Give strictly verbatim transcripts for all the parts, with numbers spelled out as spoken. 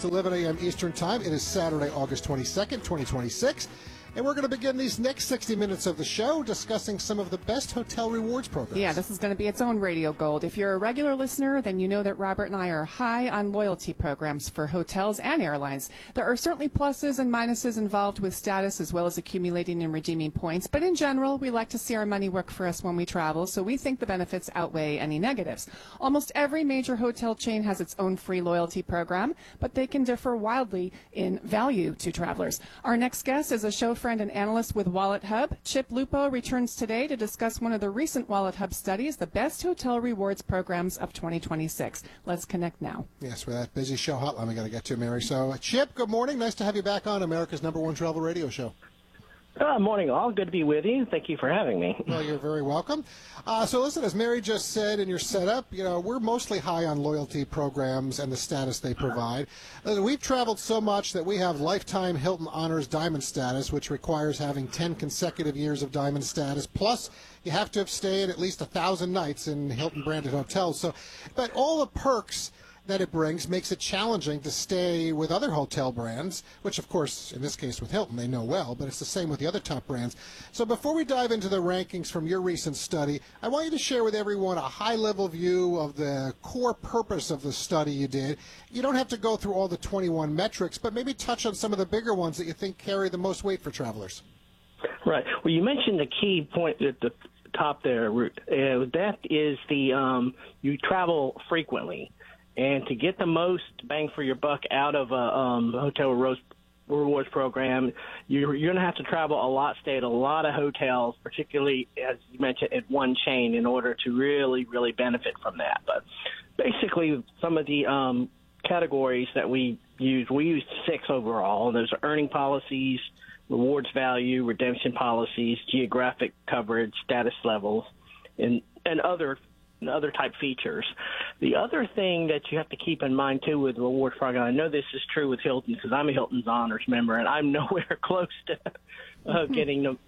to eleven a.m. Eastern Time. It is Saturday, August twenty-second, twenty twenty-six. And we're going to begin these next sixty minutes of the show discussing some of the best hotel rewards programs. Yeah, this is going to be its own radio gold. If you're a regular listener, then you know that Robert and I are high on loyalty programs for hotels and airlines. There are certainly pluses and minuses involved with status as well as accumulating and redeeming points. But in general, we like to see our money work for us when we travel, so we think the benefits outweigh any negatives. Almost every major hotel chain has its own free loyalty program, but they can differ wildly in value to travelers. Our next guest is a show friend and analyst with Wallet Hub. Chip Lupo returns today to discuss one of the recent Wallet Hub studies, the best hotel rewards programs of twenty twenty-six. Let's connect now. Yes, with that busy show hotline we got to get to, Mary. So, Chip, good morning. Nice to have you back on America's number one travel radio show. Uh, morning, all. Good to be with you. Thank you for having me. Well, you're very welcome. Uh, so, listen, as Mary just said in your setup, you know, we're mostly high on loyalty programs and the status they provide. Uh, we've traveled so much that we have lifetime Hilton Honors Diamond status, which requires having ten consecutive years of Diamond status. Plus, you have to have stayed at least a thousand nights in Hilton-branded hotels. So, but all the perks that it brings makes it challenging to stay with other hotel brands, which, of course, in this case with Hilton, they know well, but it's the same with the other top brands. So before we dive into the rankings from your recent study, I want you to share with everyone a high-level view of the core purpose of the study you did. You don't have to go through all the twenty-one metrics, but maybe touch on some of the bigger ones that you think carry the most weight for travelers. Right. Well, you mentioned the key point at the top there, Root. Uh, that is the um, you travel frequently. And to get the most bang for your buck out of a um, hotel rewards program, you're, you're going to have to travel a lot, stay at a lot of hotels, particularly, as you mentioned, at one chain in order to really, really benefit from that. But basically, some of the um, categories that we use, we used six overall. Those are earning policies, rewards value, redemption policies, geographic coverage, status levels, and, and other other type features. The other thing that you have to keep in mind, too, with the rewards program, I know this is true with Hilton because I'm a Hilton's Honors member, and I'm nowhere close to uh, getting the,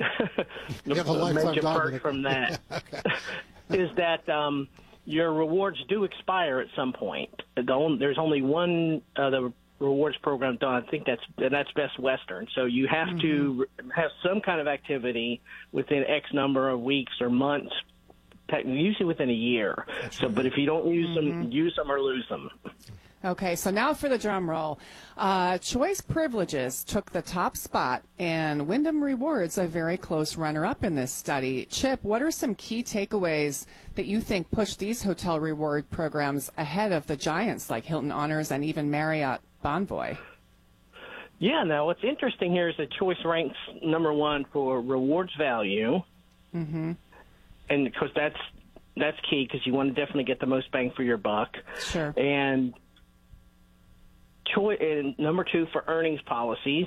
the, the major perk from that, okay. is that um, your rewards do expire at some point. There's only one uh, the rewards program done. I think that's and that's Best Western. So you have mm-hmm. to have some kind of activity within X number of weeks or months, usually within a year. That's so, right. But if you don't use mm-hmm. them, use them or lose them. Okay, so now for the drum roll. Uh, Choice Privileges took the top spot, and Wyndham Rewards a very close runner-up in this study. Chip, what are some key takeaways that you think push these hotel reward programs ahead of the giants like Hilton Honors and even Marriott Bonvoy? Yeah, now what's interesting here is that Choice ranks number one for rewards value. Mm-hmm. And because that's that's key because you want to definitely get the most bang for your buck. Sure. And, choi- and number two for earnings policies.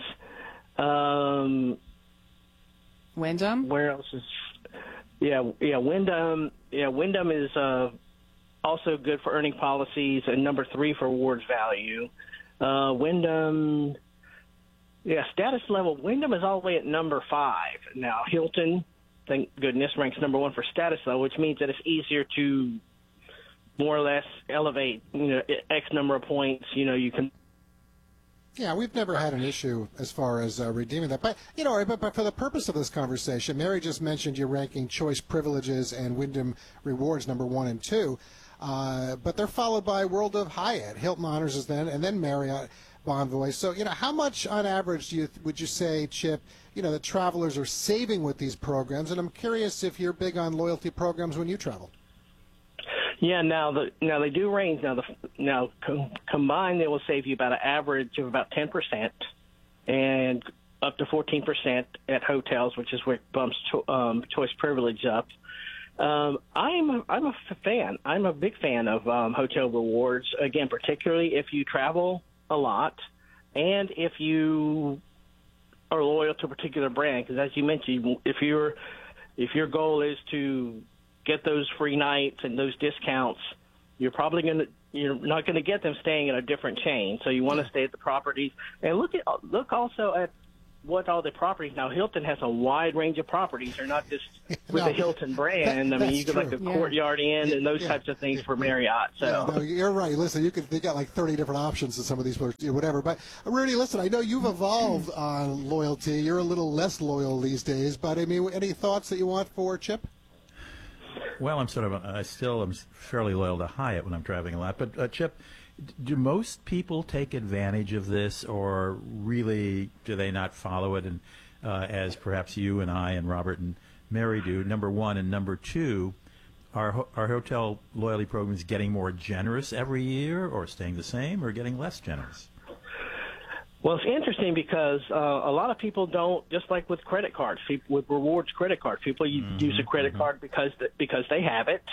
Um, Wyndham. Where else is? Yeah, yeah. Wyndham. Yeah, Wyndham is uh, also good for earning policies, and number three for rewards value. Uh, Wyndham. Yeah, status level. Wyndham is all the way at number five now. Hilton, thank goodness, ranks number one for status level, which means that it's easier to more or less elevate, you know, X number of points. You know, you can. Yeah, we've never had an issue as far as uh, redeeming that. But, you know, but, but for the purpose of this conversation, Mary just mentioned you're ranking Choice Privileges and Wyndham Rewards number one and two. Uh, but they're followed by World of Hyatt. Hilton Honors is then, and then Marriott Bonvoy. So, you know, how much on average do you, would you say, Chip, you know, the travelers are saving with these programs? And I'm curious if you're big on loyalty programs when you travel. Yeah, now the now they do range. Now the now com- combined, they will save you about an average of about ten percent, and up to fourteen percent at hotels, which is where it bumps cho- um, Choice Privilege up. Um, I'm a, I'm a fan. I'm a big fan of um, hotel rewards. Again, particularly if you travel a lot, and if you are loyal to a particular brand. Because as you mentioned, if your if your goal is to get those free nights and those discounts, you're probably going to you're not going to get them staying at a different chain. So you want to stay at the properties and look at look also at what all the properties now. Hilton has a wide range of properties. They're not just with No, the Hilton brand. that- I mean, that's you could like the true. Yeah. Courtyard Inn and those Yeah. types of things for Marriott. So. Yeah, no, you're right. Listen, you could they got like thirty different options in some of these, whatever. But Rudy, listen, I know you've evolved on loyalty. You're a little less loyal these days, but I mean, any thoughts that you want for Chip? Well, I'm sort of, I still am fairly loyal to Hyatt when I'm traveling a lot. But, uh, Chip, do most people take advantage of this, or really do they not follow it, and uh, as perhaps you and I and Robert and Mary do, number one, and number two, are, ho- are hotel loyalty programs getting more generous every year, or staying the same, or getting less generous? Well, it's interesting because uh, a lot of people don't, just like with credit cards, people, with rewards credit cards, people mm-hmm, use a credit mm-hmm. card because th- because they have it,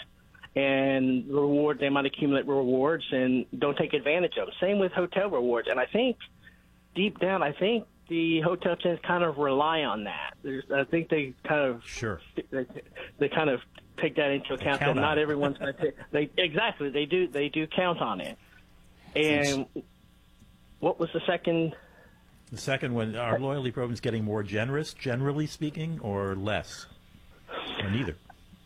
and reward they might accumulate rewards and don't take advantage of them. Same with hotel rewards, and I think deep down, I think the hotel chains kind of rely on that. There's, I think they kind of sure they, they kind of take that into account that not everyone's going to take. They exactly they do they do count on it, and. What was the second? The second one, are loyalty programs getting more generous, generally speaking, or less, or neither?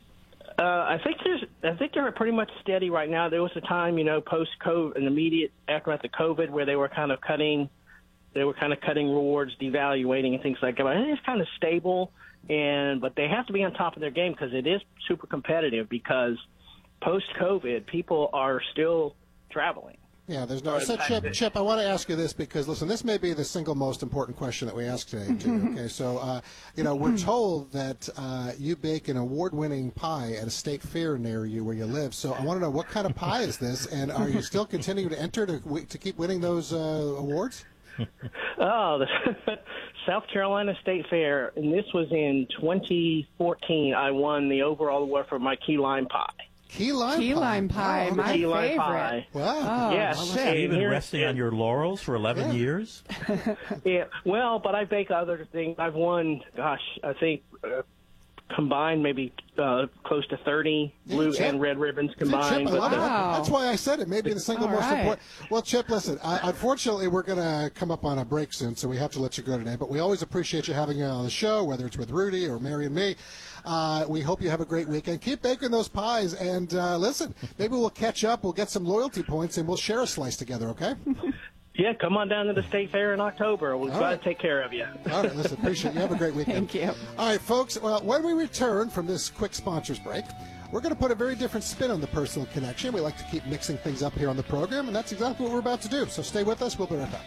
Uh, I think there's, I think they're pretty much steady right now. There was a time, you know, post-COVID, an immediate after the COVID, where they were kind of cutting, they were kind of cutting rewards, devaluating, and things like that. But I think it's kind of stable, and but they have to be on top of their game because it is super competitive. Because post-COVID, people are still traveling. Yeah, there's no. So, Chip, Chip, I want to ask you this because, listen, this may be the single most important question that we ask today, too. Okay, so, uh, you know, we're told that uh, you bake an award-winning pie at a state fair near you where you live. So I want to know, what kind of pie is this, and are you still continuing to enter to, to keep winning those uh, awards? Oh, the South Carolina State Fair, and this was in twenty fourteen. I won the overall award for my key lime pie. Key lime Key pie. lime pie, Oh, my Key lime favorite. pie. Wow. Oh, Yes. shit. Have you been Here- resting on your laurels for eleven Yeah. years? Yeah, well, but I bake other things. I've won, gosh, I think uh, combined maybe uh, close to thirty blue Chip. and red ribbons See, combined. Chip, I love But, it. uh, Wow. That's why I said it. Maybe the single All most right. important. Well, Chip, listen, I, unfortunately, we're going to come up on a break soon, so we have to let you go today. But we always appreciate you having you on the show, whether it's with Rudy or Mary and me. Uh, we hope you have a great weekend. Keep baking those pies. And uh, listen, maybe we'll catch up. We'll get some loyalty points, and we'll share a slice together, okay? yeah, come on down to the State Fair in October. We'll try right. to take care of you. All right, listen, appreciate it. You have a great weekend. Thank you. All right, folks, well, when we return from this quick sponsors break, we're going to put a very different spin on the personal connection. We like to keep mixing things up here on the program, and that's exactly what we're about to do. So stay with us. We'll be right back.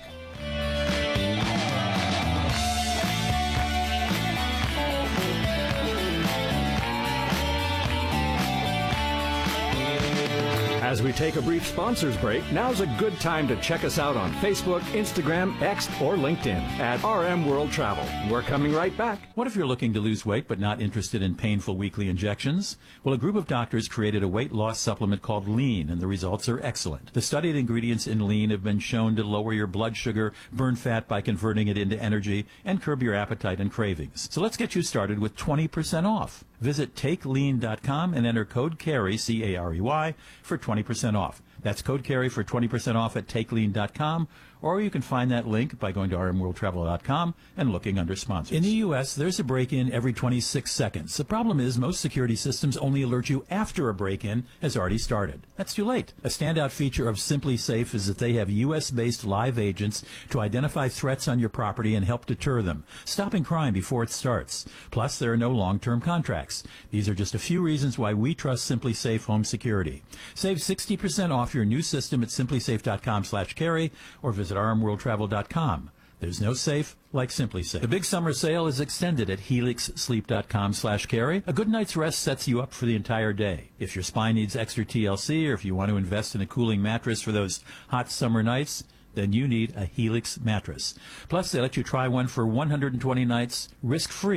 As we take a brief sponsors break, now's a good time to check us out on Facebook, Instagram, X, or LinkedIn at R M World Travel. We're coming right back. What if you're looking to lose weight but not interested in painful weekly injections? Well, a group of doctors created a weight loss supplement called Lean, and the results are excellent. The studied ingredients in Lean have been shown to lower your blood sugar, burn fat by converting it into energy, and curb your appetite and cravings. So let's get you started with twenty percent off. Visit take lean dot com and enter code CAREY, C A R E Y, for twenty percent off. That's code CAREY for twenty percent off at take lean dot com, or you can find that link by going to R M world travel dot com and looking under sponsors. In the U S, there's a break-in every twenty-six seconds. The problem is most security systems only alert you after a break-in has already started. That's too late. A standout feature of Simply Safe is that they have U S-based live agents to identify threats on your property and help deter them, stopping crime before it starts. Plus, there are no long-term contracts. These are just a few reasons why we trust Simply Safe Home Security. Save sixty percent off your new system at simply safe dot com slash carry or visit R M world travel dot com. There's no safe like Simply Safe. The big summer sale is extended at helix sleep dot com slash carry. A good night's rest sets you up for the entire day. If your spine needs extra T L C or if you want to invest in a cooling mattress for those hot summer nights, then you need a Helix mattress. Plus, they let you try one for one hundred twenty nights risk-free.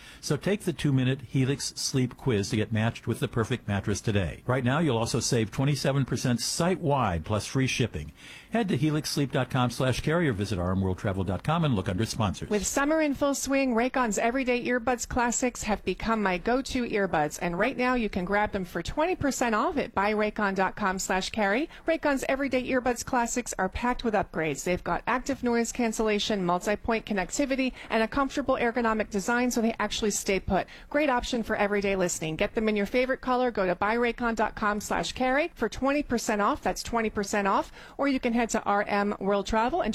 So take the two-minute Helix Sleep Quiz to get matched with the perfect mattress today. Right now, you'll also save twenty-seven percent site-wide plus free shipping. Head to helix sleep dot com slash carry or visit r m world travel dot com and look under sponsors. With summer in full swing, Raycon's Everyday Earbuds Classics have become my go-to earbuds, and right now you can grab them for twenty percent off at buy raycon dot com slash carry. Raycon's Everyday Earbuds Classics are packed with upgrades. They've got active noise cancellation, multi-point connectivity, and a comfortable ergonomic design so they actually stay put. Great option for everyday listening. Get them in your favorite color. Go to buy raycon dot com slash carry for twenty percent off. That's twenty percent off. Or you can head to R M World Travel and